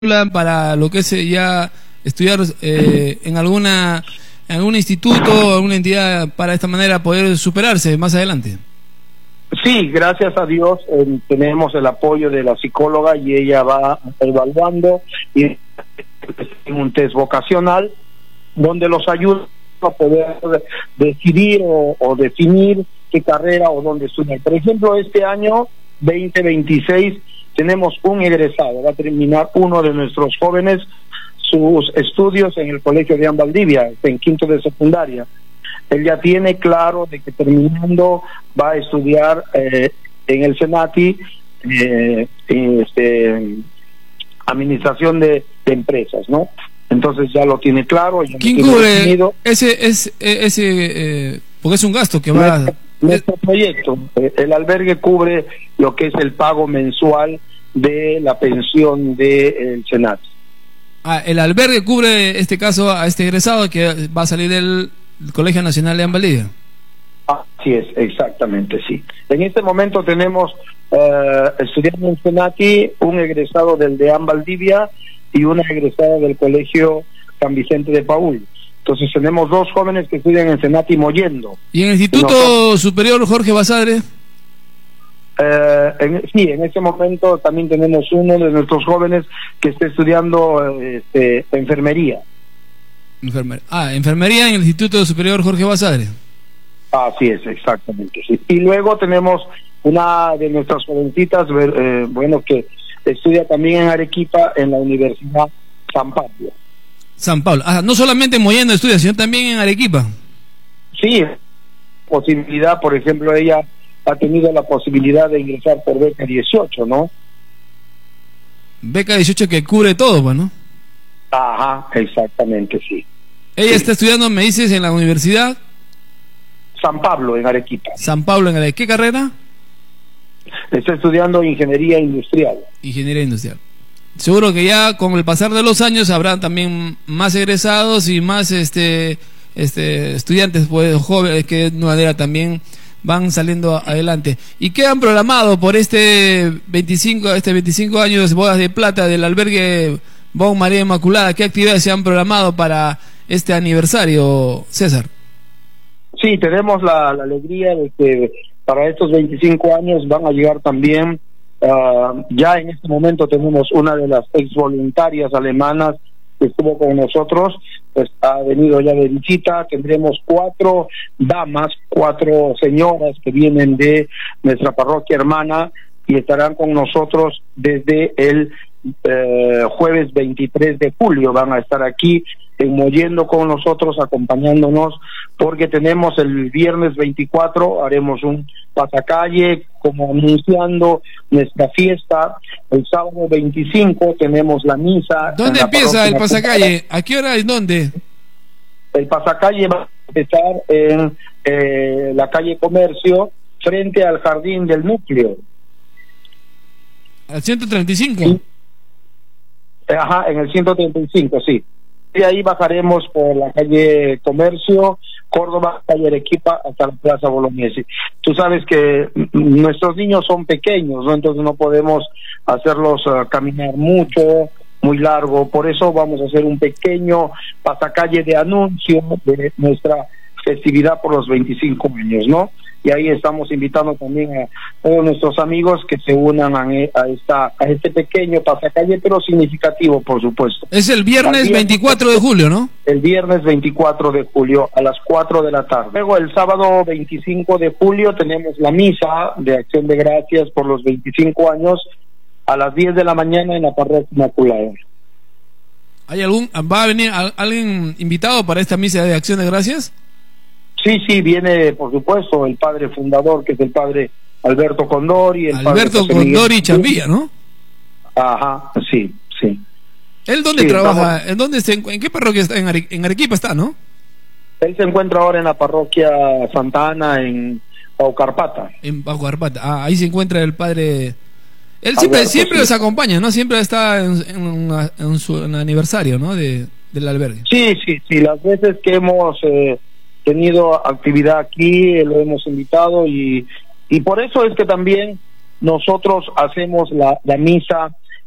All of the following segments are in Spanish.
para lo que es ya estudiar en algún instituto, alguna entidad, para de esta manera poder superarse más adelante? Sí, gracias a Dios tenemos el apoyo de la psicóloga y ella va evaluando y en un test vocacional donde los ayuda a poder decidir o definir qué carrera o dónde estudiar. Por ejemplo, este año 2026 tenemos un egresado, va a terminar uno de nuestros jóvenes sus estudios en el colegio de Valdivia, en quinto de secundaria. Él ya tiene claro de que terminando va a estudiar en el Senati administración de empresas, ¿no? Entonces ya lo tiene claro. ¿Quién cubre porque es un gasto que va nuestro proyecto? El albergue cubre lo que es el pago mensual de la pensión del Senati. El albergue cubre este caso a este egresado que va a salir del Colegio Nacional de Valdivia. Así es, exactamente, sí. En este momento tenemos estudiando en Senati un egresado del de Valdivia y una egresada del Colegio San Vicente de Paúl. Entonces tenemos dos jóvenes que estudian en Senati Mollendo. ¿Y en el Instituto Superior Jorge Basadre? Sí, en este momento también tenemos uno de nuestros jóvenes que está estudiando enfermería. Enfermería en el Instituto Superior Jorge Basadre. Así es, exactamente, sí. Y luego tenemos una de nuestras jovencitas, que estudia también en Arequipa, en la Universidad San Pablo. San Pablo. No solamente en Mollendo estudia, sino también en Arequipa. Sí, posibilidad, por ejemplo, ella ha tenido la posibilidad de ingresar por beca 18, ¿no? Beca 18 que cubre todo, pues, ¿no? Ajá, exactamente, sí. Ella está estudiando, me dices, en la Universidad San Pablo, en Arequipa. San Pablo, en Arequipa. ¿Qué carrera? Está estudiando Ingeniería Industrial. Ingeniería Industrial. Seguro que ya con el pasar de los años habrá también más egresados y más estudiantes, pues, jóvenes que de una manera también van saliendo adelante. ¿Y qué han programado por este 25 años bodas de plata del albergue Bon María Inmaculada? ¿Qué actividades se han programado para este aniversario, César? Sí, tenemos la alegría de que para estos 25 años van a llegar también, ya en este momento tenemos una de las ex voluntarias alemanas que estuvo con nosotros, pues ha venido ya de visita. Tendremos 4 damas, 4 señoras que vienen de nuestra parroquia hermana y estarán con nosotros desde el jueves 23 de julio. Van a estar aquí Mollendo con nosotros, acompañándonos, porque tenemos el viernes 24, haremos un pasacalle como anunciando nuestra fiesta. El sábado 25 tenemos la misa. ¿Dónde empieza el pasacalle? ¿A qué hora y dónde? El pasacalle va a empezar en la calle Comercio, frente al jardín del núcleo. ¿Al 135? Sí. Ajá, en el 135, sí. De ahí bajaremos por la calle Comercio, Córdoba, calle Arequipa, hasta la Plaza Bolognesi. Tú sabes que nuestros niños son pequeños, ¿no? Entonces no podemos hacerlos caminar mucho, muy largo. Por eso vamos a hacer un pequeño pasacalle de anuncio de nuestra festividad por los 25 años, ¿no? Y ahí estamos invitando también a todos nuestros amigos que se unan a este pequeño pasacalle, pero significativo, por supuesto. Es el viernes 24 de julio, ¿no? El viernes 24 de julio a las 4 de la tarde. Luego el sábado 25 de julio tenemos la misa de Acción de Gracias por los 25 años a las 10 de la mañana en la parroquia Inmaculada. ¿Va a venir alguien invitado para esta misa de Acción de Gracias? Sí, viene, por supuesto, el padre fundador, que es el padre Alberto Condori. Alberto Condori Chambilla, ¿no? Ajá, sí. ¿Él dónde trabaja? ¿En qué parroquia está? En Arequipa está, ¿no? Él se encuentra ahora en la parroquia Santa Ana, en Paucarpata. En Paucarpata, ahí se encuentra el padre. Él Alberto, siempre sí. los acompaña, ¿no? Siempre está en su aniversario, ¿no? Del albergue. Sí, las veces que hemos tenido actividad aquí, lo hemos invitado y por eso es que también nosotros hacemos la misa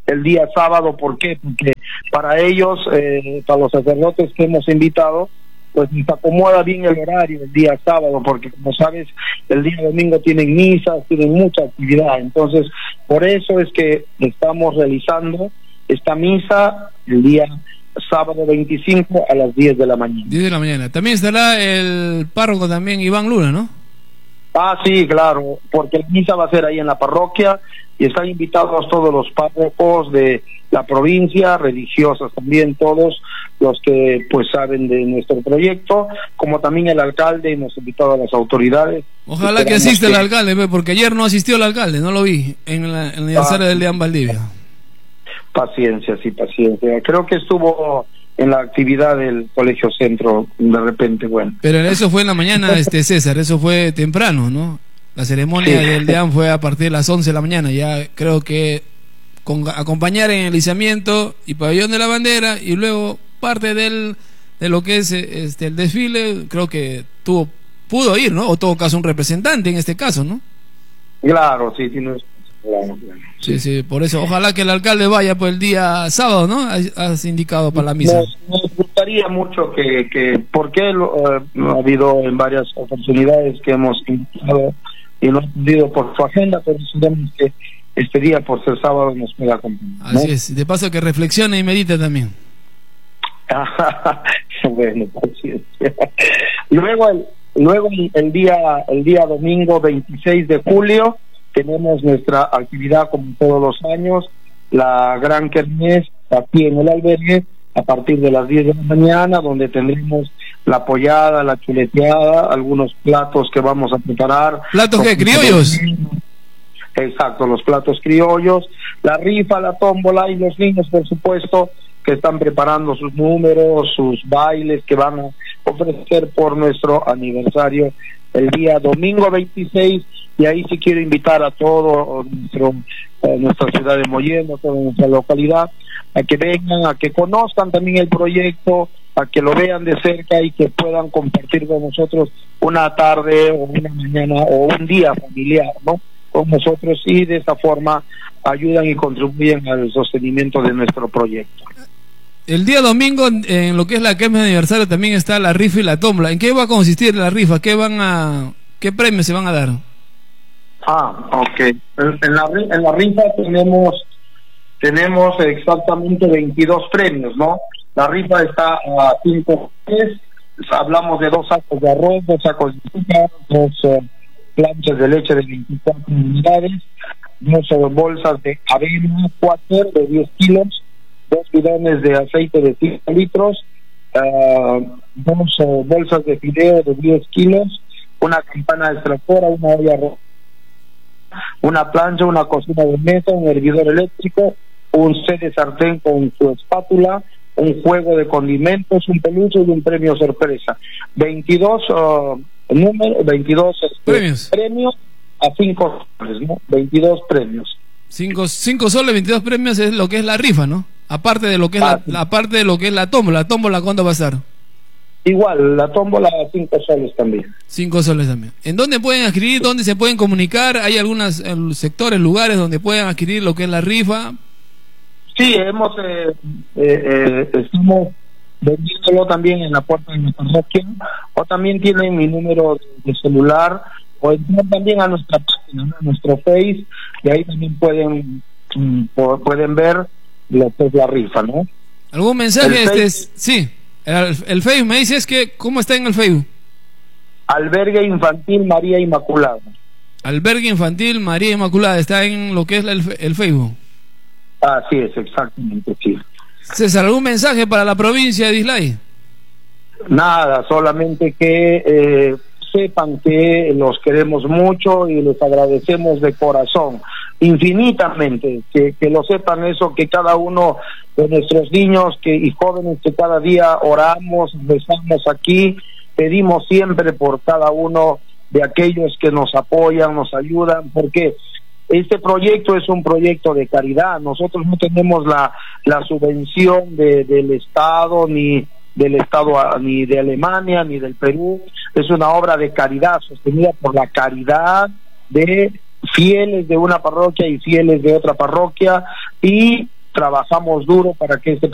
el día sábado. ¿Por qué? Porque para ellos, para los sacerdotes que hemos invitado, pues nos acomoda bien el horario el día sábado, porque como sabes, el día domingo tienen misas, tienen mucha actividad. Entonces, por eso es que estamos realizando esta misa el día sábado 25 a las 10 de la mañana. 10 de la mañana. También estará el párroco también, Iván Luna, ¿no? Ah, sí, claro, porque la misa va a ser ahí en la parroquia y están invitados todos los párrocos de la provincia, religiosas también, todos los que pues saben de nuestro proyecto, como también el alcalde, y hemos invitado a las autoridades. Ojalá que asista el alcalde, porque ayer no asistió el alcalde, no lo vi en el aniversario del Leán Valdivia. Paciencia, sí, paciencia. Creo que estuvo en la actividad del Colegio Centro, de repente, bueno. Pero eso fue en la mañana, César, eso fue temprano, ¿no? La ceremonia del Leán fue a partir de las 11 de la mañana, ya creo que acompañar en el izamiento y pabellón de la bandera, y luego parte de lo que es el desfile, creo que pudo ir, ¿no? O todo caso un representante en este caso, ¿no? Claro, sí, tienes. Claro. Sí, por eso, ojalá que el alcalde vaya por el día sábado, ¿no? Has indicado para la misa. Nos gustaría mucho que porque ha habido en varias oportunidades que hemos invitado y no ha podido por su agenda, pero sabemos que este día, por ser sábado, nos pueda acompañar, ¿no? Así es, de paso que reflexione y medite también. Bueno, paciencia. Luego el día domingo 26 de julio tenemos nuestra actividad como todos los años, la gran kermés aquí en el albergue a partir de las 10 de la mañana, donde tendremos la pollada, la chuleteada, algunos platos que vamos a preparar. ¿Platos qué, criollos? Exacto, los platos criollos, la rifa, la tómbola, y los niños, por supuesto, que están preparando sus números, sus bailes que van a ofrecer por nuestro aniversario el día domingo 26, y ahí sí quiero invitar a todo nuestra ciudad de Mollendo, a toda nuestra localidad, a que vengan, a que conozcan también el proyecto, a que lo vean de cerca y que puedan compartir con nosotros una tarde o una mañana o un día familiar, ¿no?, con nosotros, y de esa forma ayudan y contribuyen al sostenimiento de nuestro proyecto. El día domingo, en lo que es la kermés de aniversario, también está la rifa y la tómbola. ¿En qué va a consistir la rifa? ¿Qué premios se van a dar? Ok. En la rifa tenemos exactamente 22 premios, ¿no? La rifa está a 5 pesos. Hablamos de 2 sacos de arroz, 2 sacos de azúcar, 2 planchas de leche de 24 unidades, 2 bolsas de avena 4 de 10 kilos, 2 bidones de aceite de 5 litros, 2 bolsas de fideo de 10 kilos, una campana extractora, una olla roja, una plancha, una cocina de mesa, un hervidor eléctrico, un set de sartén con su espátula, un juego de condimentos, un peluche y un premio sorpresa. 22 premios a 5 soles, ¿no? 22 premios. 5 soles, 22 premios es lo que es la rifa, ¿no? Aparte de lo que es aparte de lo que es la tómbola. ¿La tómbola cuánto va a estar? Igual, la tómbola a 5 soles también. 5 soles también. ¿En dónde pueden adquirir? ¿Dónde se pueden comunicar? ¿Hay algunos sectores, lugares donde puedan adquirir lo que es la rifa? Sí, estamos vendiéndolo también en la puerta de nuestra parroquia, o también tienen mi número de celular, o entrar también a nuestra página, ¿no?, a nuestro Face, y ahí también pueden ver lo que es la rifa, ¿no? ¿Algún mensaje? Sí, el Facebook me dices que, ¿cómo está en el Facebook? Albergue Infantil María Inmaculada. Albergue Infantil María Inmaculada, está en lo que es el Facebook. Así es, exactamente, sí. César, ¿algún mensaje para la provincia de Islay? Nada, solamente que sepan que los queremos mucho y les agradecemos de corazón, infinitamente, que lo sepan eso, que cada uno de nuestros niños y jóvenes que cada día oramos, rezamos aquí, pedimos siempre por cada uno de aquellos que nos apoyan, nos ayudan, porque este proyecto es un proyecto de caridad. Nosotros no tenemos la subvención del Estado, ni del Estado, ni de Alemania, ni del Perú. Es una obra de caridad sostenida por la caridad de fieles de una parroquia y fieles de otra parroquia, y trabajamos duro para que este